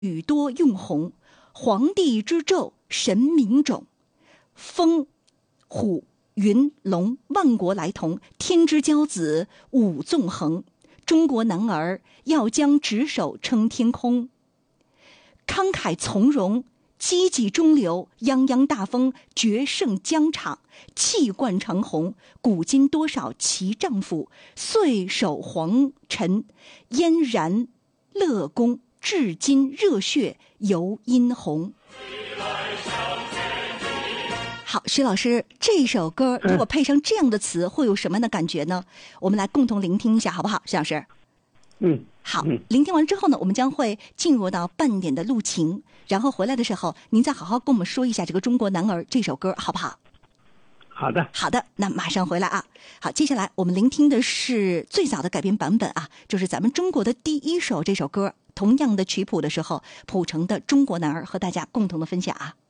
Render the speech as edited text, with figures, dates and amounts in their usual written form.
雨多用红，皇帝之胄神明种，风虎云龙万国来同，天之骄子舞纵横。中国男儿要将执手撑天空，慷慨从容，积极中流，泱泱大风，决胜疆场，气贯长虹。古今多少奇丈夫，岁守皇尘，嫣然乐功，至今热血犹殷红。好，徐老师，这首歌如果配上这样的词，会有什么样的感觉呢？我们来共同聆听一下，好不好，徐老师？好，聆听完之后呢，我们将会进入到半点的录情，然后回来的时候，您再好好跟我们说一下这个《中国男儿》这首歌，好不好？ 好的， 好的，那马上回来啊。好，接下来我们聆听的是最早的改编版本啊，就是咱们中国的第一首这首歌，同样的曲谱的时候谱成的《中国男儿》，和大家共同的分享啊。